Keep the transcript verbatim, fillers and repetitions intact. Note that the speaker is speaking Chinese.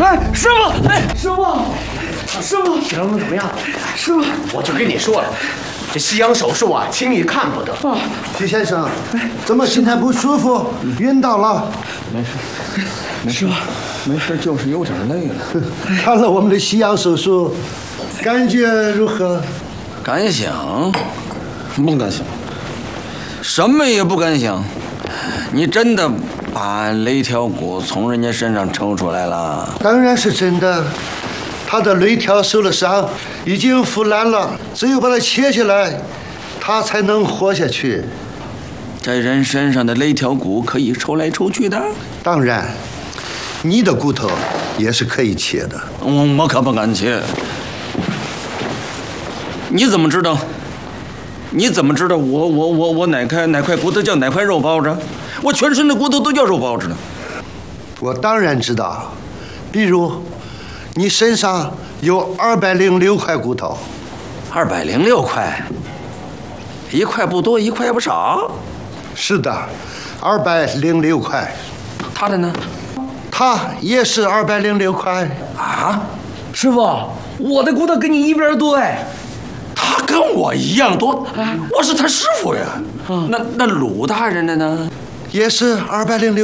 哎，师傅，哎，师傅，师傅， 形容怎么样？ 师傅， 我就跟你说了，这西洋手术啊，轻易看不得。 啊， 徐先生，怎么心态不舒服？晕倒了？ 没事，没事，没事，就是有点累了。 看了我们的西洋手术，感觉如何？ 敢想？不敢想，什么也不敢想。你真的把肋条骨从人家身上抽出来了？ 当然是真的。他的肋条受了伤，已经腐烂了，只有把它切下来，他才能活下去。 这人身上的肋条骨可以抽来抽去的？ 当然，你的骨头也是可以切的。 我我可不敢切。你怎么知道？你怎么知道我我我我哪块哪块骨头叫哪块肉包着？我全身的骨头都叫肉包着呢。 我当然知道，比如你身上有二百零六块骨头。 二百零六块，一块不多，一块也不少。 是的，二百零六块。 他的呢？ 他也是二百零六块。 啊， 师傅，我的骨头跟你一边多哎。 他跟我一样多，我是他师傅呀。那那鲁大人的呢？ 也是二百零六。